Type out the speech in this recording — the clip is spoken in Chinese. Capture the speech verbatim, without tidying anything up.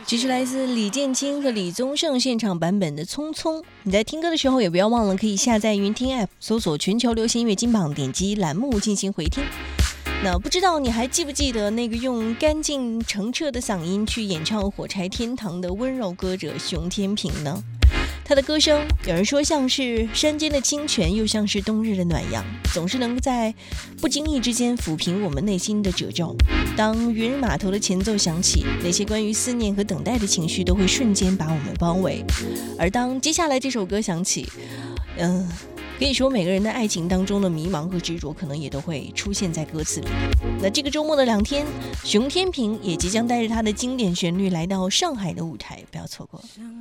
这是来自李建清和李宗盛现场版本的《匆匆》。你在听歌的时候也不要忘了可以下载云听 App， 搜索全球流行音乐金榜，点击栏目进行回听。那不知道你还记不记得那个用干净澄澈的嗓音去演唱《火柴天堂》的温柔歌者熊天平呢？他的歌声有人说像是山间的清泉，又像是冬日的暖阳，总是能在不经意之间抚平我们内心的褶皱。当渔人码头的前奏响起，那些关于思念和等待的情绪都会瞬间把我们包围。而当接下来这首歌响起，嗯、呃，可以说每个人的爱情当中的迷茫和执着可能也都会出现在歌词里。那这个周末的两天，熊天平也即将带着他的经典旋律来到上海的舞台，不要错过。